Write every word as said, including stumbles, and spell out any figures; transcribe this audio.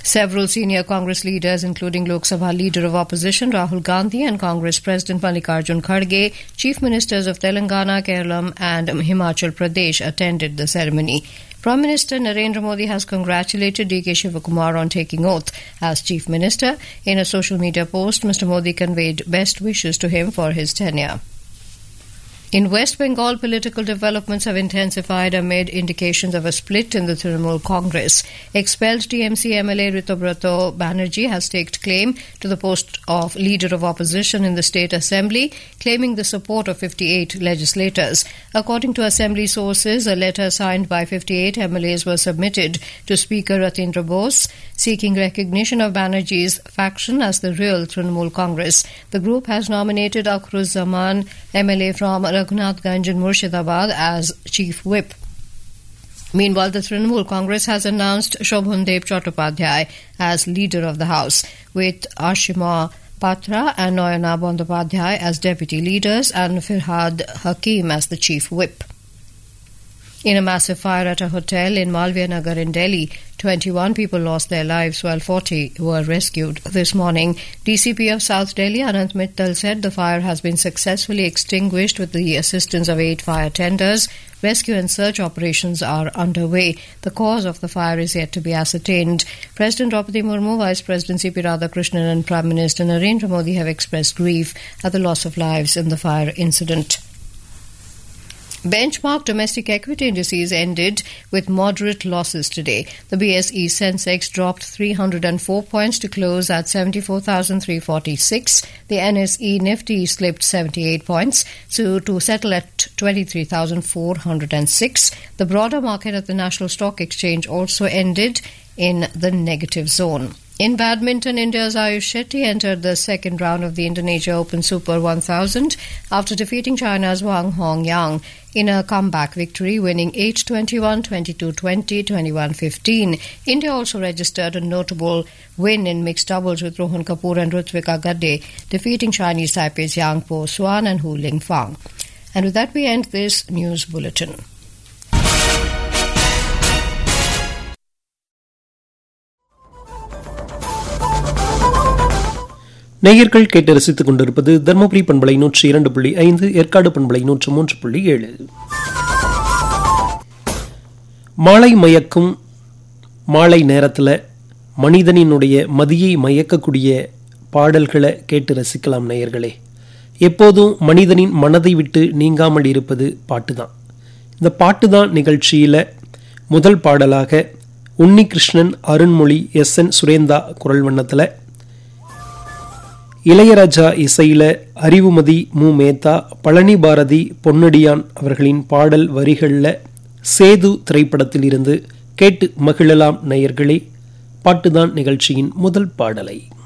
Several senior Congress leaders, including Lok Sabha Leader of Opposition Rahul Gandhi and Congress President Mallikarjun Kharge, Chief Ministers of Telangana, Kerala and Himachal Pradesh attended the ceremony. Prime Minister Narendra Modi has congratulated D K Shivakumar on taking oath as Chief Minister. In a social media post, Mister Modi conveyed best wishes to him for his tenure. In West Bengal, political developments have intensified amid indications of a split in the Trinamool Congress. Expelled T M C M L A Ritubrato Banerjee has staked claim to the post of Leader of Opposition in the State Assembly, claiming the support of fifty-eight legislators. According to Assembly sources, a letter signed by fifty-eight M L As was submitted to Speaker Ratindra Bose, seeking recognition of Banerjee's faction as the real Trinamool Congress. The group has nominated Akhruz Zaman, M L A from Raghunathganj in Murshidabad, as Chief Whip. Meanwhile, the Trinamool Congress has announced Shobhandev Chattopadhyay as Leader of the House, with Ashima Patra and Noyana Bandopadhyay as Deputy Leaders and Firhad Hakim as the Chief Whip. In a massive fire at a hotel in Malviya Nagar in Delhi, twenty-one people lost their lives while forty were rescued this morning. D C P of South Delhi, Anant Mittal, said the fire has been successfully extinguished with the assistance of eight fire tenders. Rescue and search operations are underway. The cause of the fire is yet to be ascertained. President Draupadi Murmu, Vice President C P Radhakrishnan and Prime Minister Narendra Modi have expressed grief at the loss of lives in the fire incident. Benchmark domestic equity indices ended with moderate losses today. The B S E Sensex dropped three hundred four points to close at seventy-four thousand three hundred forty-six. The N S E Nifty slipped seventy-eight points to, to settle at twenty-three thousand four hundred six. The broader market at the National Stock Exchange also ended in the negative zone. In badminton, India's Ayush Shetty entered the second round of the Indonesia Open Super one thousand after defeating China's Wang Hongyang in a comeback victory, winning eight twenty-one, twenty-two twenty, twenty-one fifteen. India also registered a notable win in mixed doubles with Rohan Kapoor and Rutvika Gadde, defeating Chinese Taipei's Yang Po Swan and Hu Lingfang. And with that, we end this news bulletin. நேயர்கள் கேட்டு ரசித்துக் கொண்டிருப்பது தர்மபுரி பண்பலை நூற்றி இரண்டு புள்ளி ஐந்து, ஏற்காடு பண்பலை நூற்று மூன்று புள்ளி ஏழு. மாலை மயக்கும் மாலை நேரத்தில் மனிதனினுடைய மதியை மயக்கக்கூடிய பாடல்களை கேட்டு ரசிக்கலாம் நேயர்களே. எப்போதும் மனிதனின் மனதை விட்டு நீங்காமல் இருப்பது பாட்டு தான். இந்த பாட்டு தான் நிகழ்ச்சியில் முதல் பாடலாக உன்னிகிருஷ்ணன், அருண்மொழி, எஸ் என் சுரேந்தா குரல் வண்ணத்தில், இளையராஜா இசையில அறிவுமதி, மு மேத்தா, பழனி பாரதி, பொன்னடியான் அவர்களின் பாடல் வரிகளில் சேது திரைப்படத்தில் இருந்து கேட்டு மகிழலாம் நேயர்களே. பாட்டுதான் நிகழ்ச்சியின் முதல் பாடலை.